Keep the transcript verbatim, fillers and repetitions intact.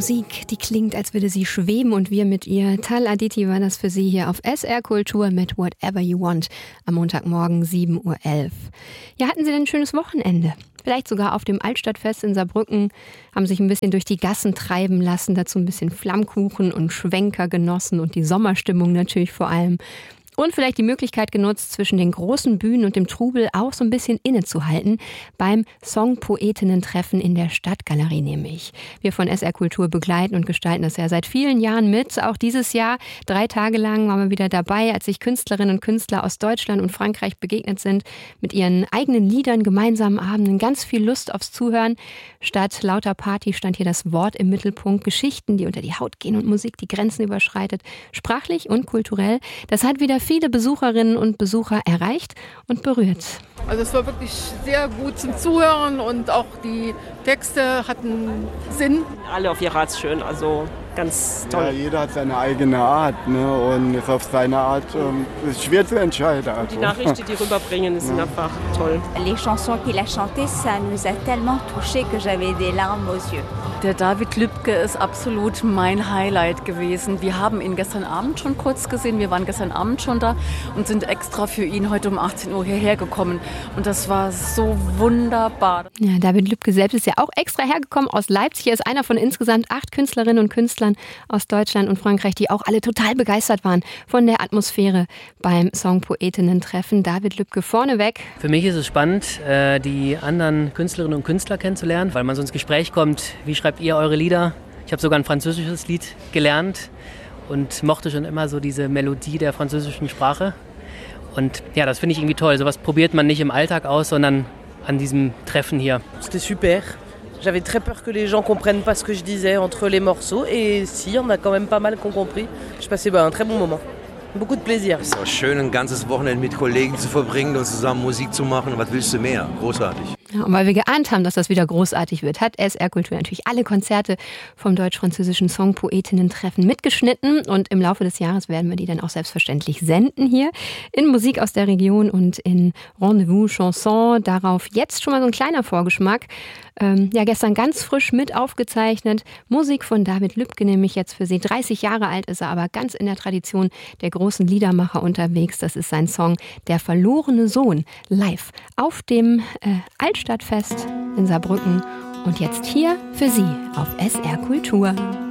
Musik, die klingt, als würde sie schweben und wir mit ihr. Tal Aditi war das für Sie hier auf S R Kultur mit Whatever You Want am Montagmorgen sieben Uhr elf. Ja, hatten Sie denn ein schönes Wochenende? Vielleicht sogar auf dem Altstadtfest in Saarbrücken, haben sich ein bisschen durch die Gassen treiben lassen, dazu ein bisschen Flammkuchen und Schwenker genossen und die Sommerstimmung natürlich vor allem. Und vielleicht die Möglichkeit genutzt, zwischen den großen Bühnen und dem Trubel auch so ein bisschen innezuhalten beim Songpoetinnen-Treffen in der Stadtgalerie nämlich. Wir von S R Kultur begleiten und gestalten das ja seit vielen Jahren mit. Auch dieses Jahr, drei Tage lang, waren wir wieder dabei, als sich Künstlerinnen und Künstler aus Deutschland und Frankreich begegnet sind, mit ihren eigenen Liedern, gemeinsamen Abenden, ganz viel Lust aufs Zuhören. Statt lauter Party stand hier das Wort im Mittelpunkt, Geschichten, die unter die Haut gehen und Musik, die Grenzen überschreitet, sprachlich und kulturell. Das hat wieder viele Besucherinnen und Besucher erreicht und berührt. Also es war wirklich sehr gut zum Zuhören und auch die Texte hatten Sinn. Alle auf ihre Art schön, also ganz toll. Ja, jeder hat seine eigene Art, ne? Und ist auf seine Art ähm, ist schwer zu entscheiden. Also. Die Nachrichten, die die rüberbringen, sind ja. einfach toll. Les chansons qu'il a chantées, ça nous a tellement touchés que j'avais des larmes aux yeux. Der David Lübke ist absolut mein Highlight gewesen. Wir haben ihn gestern Abend schon kurz gesehen. Wir waren gestern Abend schon da und sind extra für ihn heute um achtzehn Uhr hierher gekommen. Und das war so wunderbar. Ja, David Lübke selbst ist ja auch extra hergekommen aus Leipzig. Er ist einer von insgesamt acht Künstlerinnen und Künstlern aus Deutschland und Frankreich, die auch alle total begeistert waren von der Atmosphäre beim Songpoetinnen-Treffen. David Lübke vorneweg. Für mich ist es spannend, die anderen Künstlerinnen und Künstler kennenzulernen, weil man so ins Gespräch kommt, wie schreibt ihr eure Lieder? Ich habe sogar ein französisches Lied gelernt und mochte schon immer so diese Melodie der französischen Sprache. Und ja, das finde ich irgendwie toll. Sowas probiert man nicht im Alltag aus, sondern an diesem Treffen hier. C'était super. J'avais très peur que les gens comprennent pas ce que je disais entre les morceaux. Et si, on a quand même pas mal compris. Je passais bah, un très bon moment. Beaucoup de plaisir. Es ist auch schön, ein ganzes Wochenende mit Kollegen zu verbringen und zusammen Musik zu machen. Was willst du mehr? Großartig. Ja, und weil wir geahnt haben, dass das wieder großartig wird, hat S R Kultur natürlich alle Konzerte vom deutsch-französischen Songpoetinnen-Treffen mitgeschnitten. Und im Laufe des Jahres werden wir die dann auch selbstverständlich senden hier in Musik aus der Region und in Rendezvous Chanson. Darauf jetzt schon mal so ein kleiner Vorgeschmack. Ähm, ja, gestern ganz frisch mit aufgezeichnet. Musik von David Lübke, nämlich jetzt für Sie. dreißig Jahre alt ist er, aber ganz in der Tradition der großen Liedermacher unterwegs. Das ist sein Song Der verlorene Sohn, live auf dem äh, Altstadtfest in Saarbrücken. Und jetzt hier für Sie auf S R Kultur.